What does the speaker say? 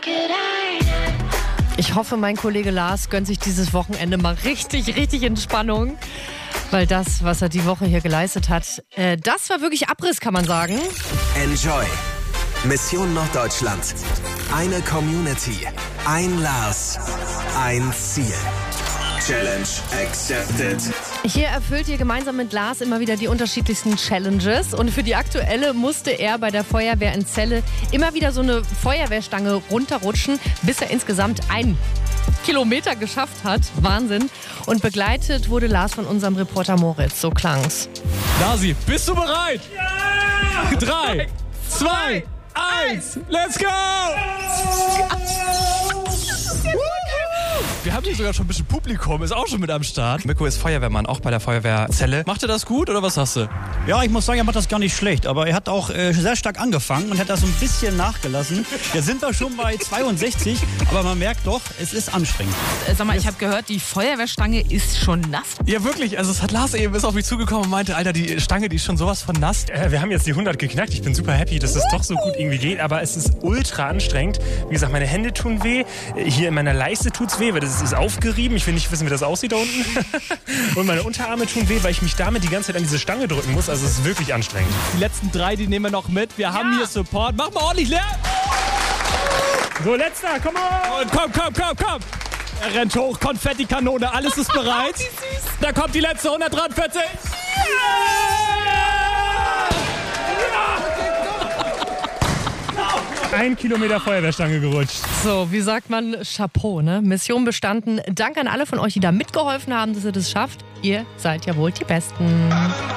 Ich hoffe, mein Kollege Lars gönnt sich dieses Wochenende mal richtig Entspannung. Weil das, was er die Woche hier geleistet hat, das war wirklich Abriss, kann man sagen. Enjoy. Mission Norddeutschland. Eine Community. Ein Lars. Ein Ziel. Challenge accepted. Hier erfüllt ihr gemeinsam mit Lars immer wieder die unterschiedlichsten Challenges. Und für die aktuelle musste er bei der Feuerwehr in Celle immer wieder so eine Feuerwehrstange runterrutschen, bis er insgesamt 1 Kilometer geschafft hat. Wahnsinn. Und begleitet wurde Lars von unserem Reporter Moritz. So klang's. Lasi, bist du bereit? Ja! 3, 2, 1, let's go! Wir haben hier sogar schon ein bisschen Publikum, ist auch schon mit am Start. Mirko ist Feuerwehrmann, auch bei der Feuerwehr Celle. Macht er das gut oder was sagst du? Ja, ich muss sagen, er macht das gar nicht schlecht. Aber er hat auch sehr stark angefangen und hat das so ein bisschen nachgelassen. Jetzt sind wir schon bei 62, aber man merkt doch, es ist anstrengend. Sag mal, ich habe gehört, die Feuerwehrstange ist schon nass. Ja, wirklich. Also es hat Lars eben, ist auf mich zugekommen und meinte, Alter, die Stange, die ist schon sowas von nass. Wir haben jetzt die 100 geknackt. Ich bin super happy, dass es doch so gut irgendwie geht. Aber es ist ultra anstrengend. Wie gesagt, meine Hände tun weh. Hier in meiner Leiste tut's weh, weil das ist aufgerieben. Ich will nicht wissen, wie das aussieht da unten. Und meine Unterarme tun weh, weil ich mich damit die ganze Zeit an diese Stange drücken muss. Also es ist wirklich anstrengend. Die letzten 3, die nehmen wir noch mit. Wir haben hier Support. Mach mal ordentlich Lärm. So, letzter, komm on! Und komm. Er rennt hoch, Konfettikanone, alles ist bereit. Wie süß. Da kommt die letzte, 143. 1 Kilometer Feuerwehrstange gerutscht. So, wie sagt man? Chapeau, ne? Mission bestanden. Danke an alle von euch, die da mitgeholfen haben, dass ihr das schafft. Ihr seid ja wohl die Besten.